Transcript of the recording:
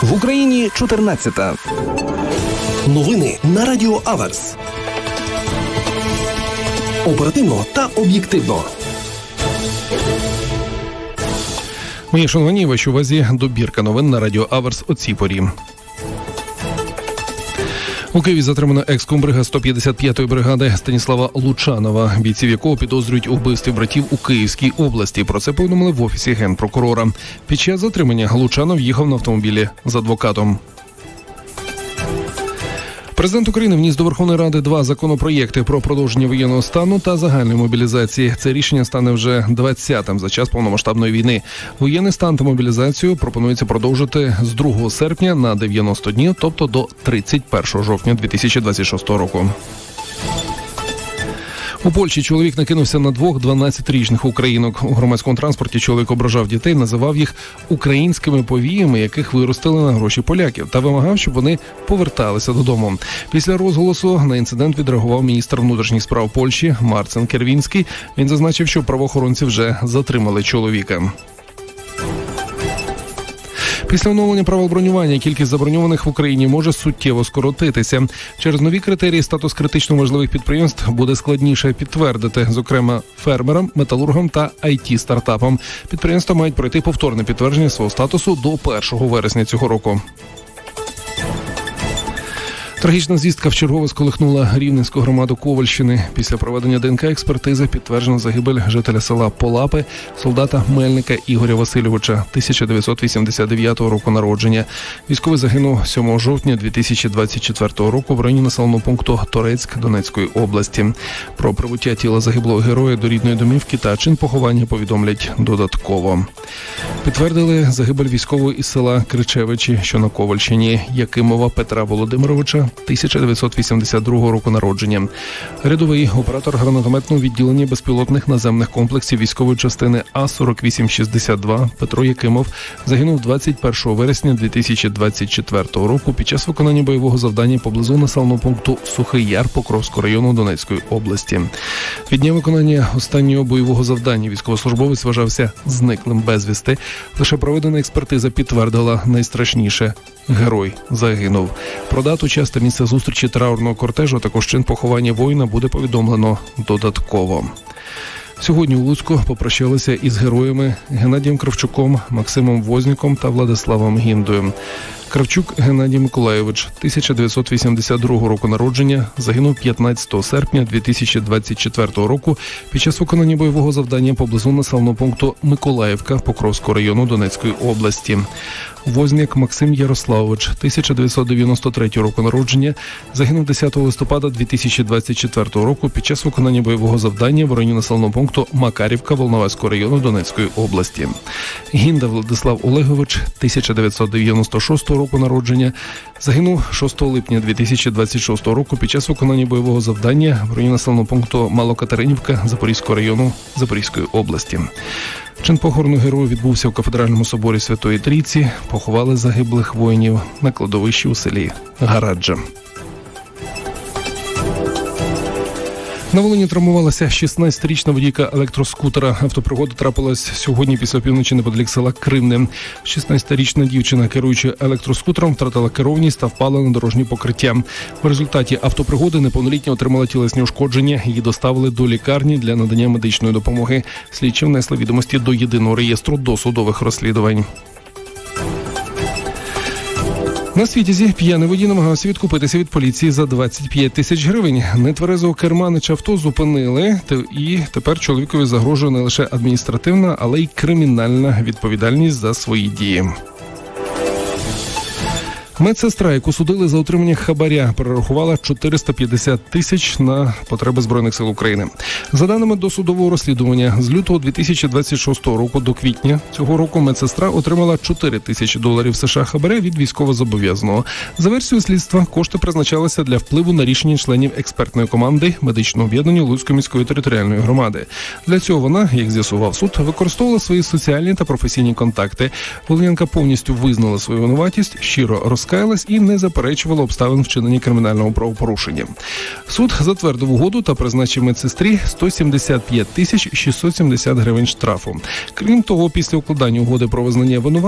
В Україні 14-та. Новини на Радіо Аверс. Оперативно та об'єктивно. Мої шановні, в вашій увазі добірка новин на Радіо Аверс о цій порі. У Києві затримано екс-комбрига 155-ї бригади Станіслава Лучанова, бійців якого підозрюють у вбивстві братів у Київській області. Про це повідомили в Офісі Генпрокурора. Під час затримання Лучанов їхав на автомобілі з адвокатом. Президент України вніс до Верховної Ради 2 законопроєкти про продовження воєнного стану та загальної мобілізації. Це рішення стане вже 20-тим за час повномасштабної війни. Воєнний стан та мобілізацію пропонується продовжити з 2 серпня на 90 днів, тобто до 31 жовтня 2026 року. У Польщі чоловік накинувся на 2 12-річних українок. У громадському транспорті чоловік ображав дітей, називав їх українськими повіями, яких виростили на гроші поляків, та вимагав, щоб вони поверталися додому. Після розголосу на інцидент відреагував міністр внутрішніх справ Польщі Марцин Кервінський. Він зазначив, що правоохоронці вже затримали чоловіка. Після оновлення правил бронювання кількість заброньованих в Україні може суттєво скоротитися. Через нові критерії статус критично важливих підприємств буде складніше підтвердити, зокрема фермерам, металургам та IT-стартапам. Підприємства мають пройти повторне підтвердження свого статусу до 1 вересня цього року. Трагічна звістка вчергове сколихнула Рівненську громаду Ковальщини. Після проведення ДНК-експертизи підтверджено загибель жителя села Полапи, солдата Мельника Ігоря Васильовича, 1989 року народження. Військовий загинув 7 жовтня 2024 року в районі населеного пункту Торецьк Донецької області. Про прибуття тіла загиблого героя до рідної домівки та чин поховання повідомлять додатково. Підтвердили загибель військового із села Кричевичі, що на Ковальщині, Якимова Петра Володимировича, 1982 року народження. Рядовий оператор гранатометного відділення безпілотних наземних комплексів військової частини А-4862 Петро Якимов загинув 21 вересня 2024 року під час виконання бойового завдання поблизу населеного пункту Сухий Яр Покровського району Донецької області. Від дня виконання останнього бойового завдання військовослужбовець вважався зниклим безвісти. Лише проведена експертиза підтвердила найстрашніше – герой загинув. Про дату, час та місце зустрічі траурного кортежу, а також чин поховання воїна буде повідомлено додатково. Сьогодні у Луцьку попрощалися із героями Геннадієм Кравчуком, Максимом Возніком та Владиславом Гіндою. Кравчук Геннадій Миколайович, 1982 року народження, загинув 15 серпня 2024 року під час виконання бойового завдання поблизу населеного пункту Миколаївка Покровського району Донецької області. Вознік Максим Ярославович, 1993 року народження, загинув 10 листопада 2024 року під час виконання бойового завдання в районі населеного пункту Макарівка Волноваського району Донецької області. Гінда Владислав Олегович, 1996 року народження, загинув 6 липня 2026 року під час виконання бойового завдання в районі населеного пункту Малокатеринівка Запорізького району Запорізької області. Чин похорону герою відбувся у Кафедральному соборі Святої Трійці. Поховали загиблих воїнів на кладовищі у селі Гараджа. На Волині травмувалася 16-річна водійка електроскутера. Автопригода трапилась сьогодні після півночі неподалік села Кривне. 16-річна дівчина, керуючи електроскутером, втратила керованість та впала на дорожнє покриття. В результаті автопригоди неповнолітня отримала тілесні ушкодження. Її доставили до лікарні для надання медичної допомоги. Слідчі внесли відомості до єдиного реєстру досудових розслідувань. На Світязі п'яний водій намагався відкупитися від поліції за 25 тисяч гривень. Нетверезого керманича авто зупинили, і тепер чоловікові загрожує не лише адміністративна, але й кримінальна відповідальність за свої дії. Медсестра, яку судили за отримання хабаря, перерахувала 450 тисяч на потреби Збройних сил України. За даними досудового розслідування, з лютого 2026 року до квітня цього року медсестра отримала 4 тисячі доларів США хабаря від військовозобов'язаного. За версією слідства, кошти призначалися для впливу на рішення членів експертної команди медичного об'єднання Луцької міської територіальної громади. Для цього вона, як з'ясував суд, використовувала свої соціальні та професійні контакти. Волинянка повністю визнала свою винуватість, щиро розкаялась і не заперечувала обставин вчинення кримінального правопорушення. Суд затвердив угоду та призначив медсестрі 175 тисяч 670 гривень штрафу. Крім того, після укладання угоди про визнання винуватості